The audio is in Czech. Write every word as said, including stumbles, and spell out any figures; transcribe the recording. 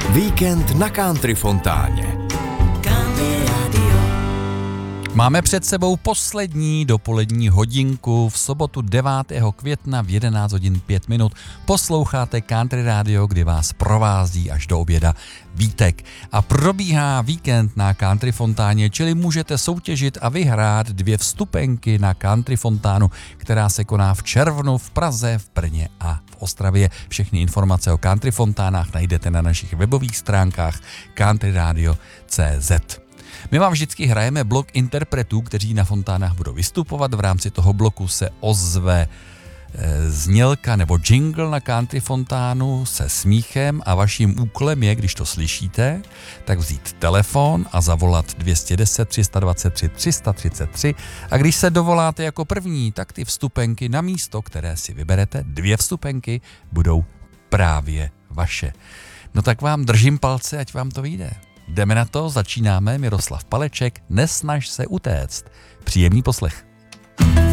Víkend na Country Fontáně. Máme před sebou poslední dopolední hodinku v sobotu devátého května v jedenáct hodin pět minut. Posloucháte Country Radio, kdy vás provází až do oběda Vítek. A probíhá víkend na Country Fontáně, čili můžete soutěžit a vyhrát dvě vstupenky na Country Fontánu, která se koná v červnu v Praze, v Brně a v Ostravě. Všechny informace o Country Fontánách najdete na našich webových stránkách country radio tečka cé zet. My vám vždycky hrajeme blok interpretů, kteří na fontánách budou vystupovat. V rámci toho bloku se ozve e, znělka nebo jingle na Country Fontánu se smíchem a vaším úkolem je, když to slyšíte, tak vzít telefon a zavolat dvě stě deset, tři sta dvacet tři, tři sta třicet tři a když se dovoláte jako první, tak ty vstupenky na místo, které si vyberete, dvě vstupenky, budou právě vaše. No tak vám držím palce, ať vám to vyjde. Jdeme na to, začínáme. Miroslav Paleček, Nesnaž se utéct. Příjemný poslech.